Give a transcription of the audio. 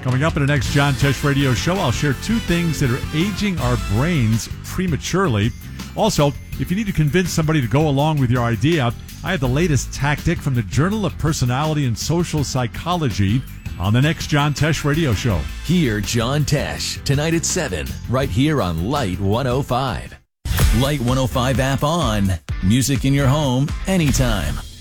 Coming up in the next John Tesh Radio Show, I'll share 2 things that are aging our brains prematurely. Also, if you need to convince somebody to go along with your idea, I have the latest tactic from the Journal of Personality and Social Psychology on the next John Tesh Radio Show. Hear John Tesh tonight at 7, right here on Light 105. Light 105 app on. Music in your home anytime.